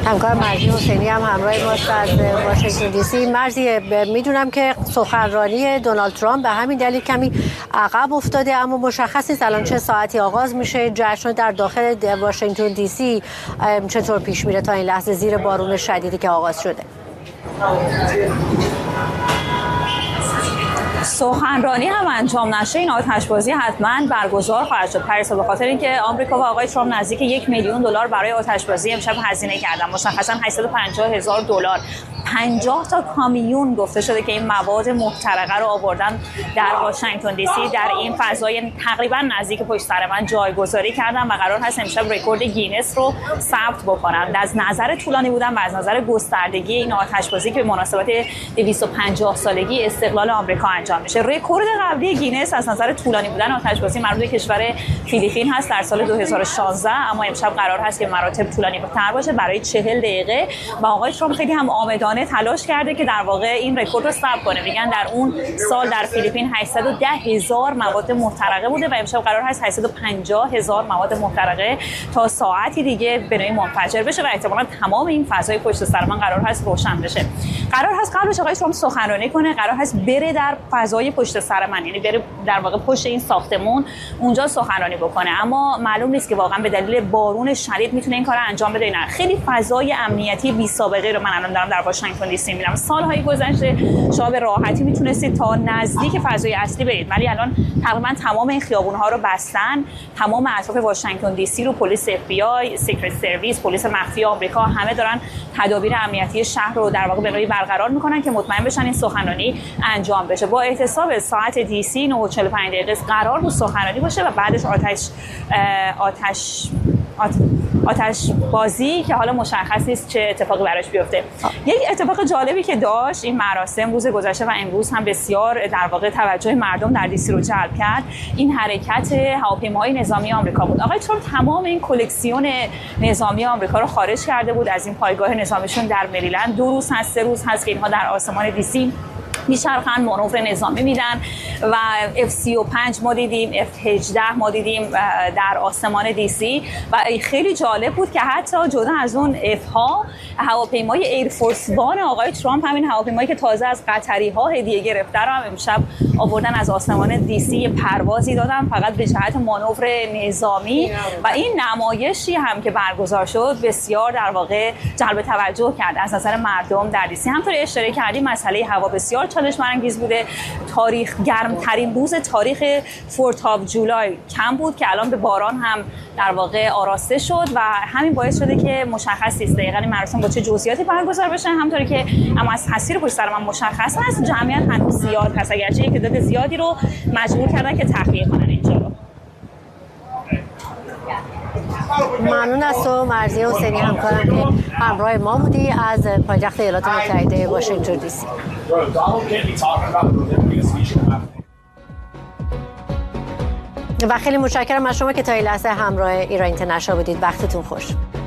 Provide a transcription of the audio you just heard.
همکار مرزی حسینی هم همراه ماست از واشنگتن دی سی. مرزی، میدونم که سخنرانی دونالد ترامپ به همین دلیل کمی عقب افتاده، اما مشخص نیست الان چه ساعتی آغاز میشه. جشن در داخل واشنگتن دی سی چطور پیش میره تا این لحظه زیر بارون شدیدی که آغاز شده؟ سخنرانی هم انجام نشه این آتشبازی حتما برگزار خواهد شد پریسا، به خاطر اینکه آمریکا و آقای ترامپ نزدیک $1,000,000 برای آتشبازی امشب هزینه کردن. مشخصا $850,000. 50 تا کامیون گفته شده که این مواد محترقه رو آوردن در واشنگتن دی سی، در این فضای تقریبا نزدیک پشت سر من جایگذاری کردن و قرار هست امشب رکورد گینس رو ثبت بکنن. از نظر طولانی بودن و از نظر گستردگی این آتشبازی که به مناسبت 250 سالگی استقلال آمریکا انجام میشه. رکورد قبلی گینس از نظر طولانی بودن آتشبازی مربوط به کشور فیلیپین هست در سال 2016، اما امشب قرار هست که مراتب طولانی‌تر باشه برای 40 دقیقه و آقای ترامپ خیلی هم آمدانه تلاش کرده که در واقع این رکورد رو ثبت کنه. میگن در اون سال در فیلیپین 810,000 مواد محترقه بوده و امشب قرار هست 850,000 مواد محترقه تا ساعتی دیگه به نوعی منفجر بشه و احتمالاً تمام این فضای پشت سر من قرار هست روشن بشه. قرار هست قبلش آقای ترامپ سخنرانی کنه، قرار هست بره در فضای پشت سر من، یعنی بره در واقع پشت این ساختمون اونجا سخنرانی بکنه، اما معلوم نیست که واقعا به دلیل بارون شدید میتونه این کارو انجام بده نه. خیلی فضای امنیتی بی سابقه رو من الان دارم در واشنگتن دی سی میبینم. سالهای گذشته شما به راحتی میتونستید تا نزدیک فضای اصلی برید، ولی الان تقریبا تمام این خیابون‌ها رو بستن. تمام اطراف واشنگتن دی سی رو پلیس اف بی آی، سیکرت سرویس، پلیس مخفی آمریکا همه دارن تدابیر امنیتی شهر رو در واقع به نوعی برقرار میکنن که مطمئن بشن این سخنرانی انجام بشه. با احتساب ساعت دی سی 9:45 دقیقه قرار بود سخنرانی باشه و بعدش آتش بازی که حالا مشخص نیست چه اتفاقی براش بیفته. یک اتفاق جالبی که داشت این مراسم روز گذشته و امروز هم بسیار در واقع توجه مردم در دی سی رو جلب کرد، این حرکت هواپیماهای نظامی آمریکا بود. آقای ترامپ تمام این کلکسیون نظامی آمریکا رو خارج کرده بود از این پایگاه نظامیشون در مریلند. 2 روز هست 3 روز هست که اینها در آسمان دی سی میچرخن، مانور نظامی میدن و F-35 ما دیدیم، F-18 ما دیدیم در آسمان دی سی و خیلی جالب بود که حتی جدا از اون F ها هواپیمای ایرفورس وان آقای ترامپ، همین هواپیمایی که تازه از قطری ها هدیه گرفته رو هم امشب آوردن از آسمان دی سی پروازی دادن فقط به جهت مانور نظامی و این نمایشی هم که برگزار شد بسیار در واقع جلب توجه کرد از نظر مردم در دی سی. همونطور اشاره کردیم مسئله هوا بسیار چالش برانگیز بوده. گرمترین روز تاریخ 4th of July کم بود که الان به باران هم در واقع آراسته شد و همین باعث شده که مشخص نیست دقیقاً این مراسم با چه جزئیاتی برگزار بشه. همونطوری که اما از تصویر پشت سر من مشخص هست جمعیت هنوز زیاد هست، اگرچه یک تعداد زیادی رو مجبور کردن که تخلیه کنن اینجا رو. ممنون از تو مرزی حسینی، همکارم که همراه ما بودی از پایتخت ایالات متحده واشنگتن دی سی. و خیلی متشکرم از شما که تا این لحظه همراه ایران اینترنشنال بودید. وقتتون خوش.